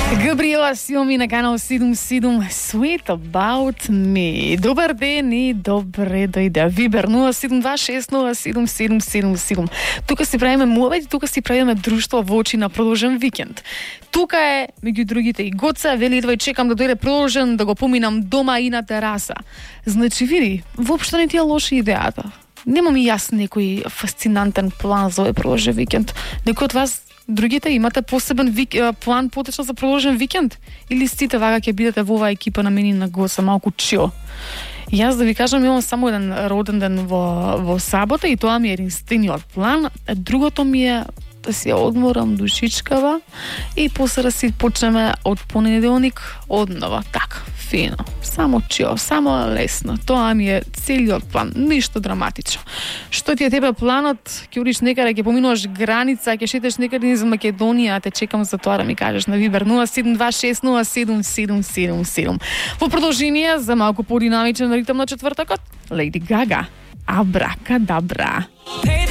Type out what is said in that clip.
Gabriela Siomi na канал 77 Sweet About Me. Добър ден и добре дойде. Вибер 072607777. Тука си правиме муабет и тука си правиме друштво во очи на продолжен викенд. Тука е, меѓу другите, и Гоца, вели едва и чекам да дојде продолжен, да го поминам дома и на тераса. Значи, види, воопшто не ти е лоша идејата. Немам и јас некој фасцинантен план за овој продолжен викенд. Некој од вас другите имате посебен план потечно за продолжен викенд? Или сите вака ќе бидете во оваа екипа на мене на Гоца малку чил? Јас да ви кажам, имам само еден роден ден во сабота и тоа ми е единствениот план. Другото ми е да си одморам душичкава и после да си почнеме од понеделник однова. Така, фино. Само чил, само лесно. Тоа ми е целиот план, ништо драматично. Што ти е тебе планот? Ќе одиш некаде, ќе поминуваш граница, ќе шеташ некаде низ Македонија, те чекам за тоа да ми кажеш на Вибер 072607777. Во продолжение за малку подинамичен ритм на четвртокот, Леди Гага, Абракадабра.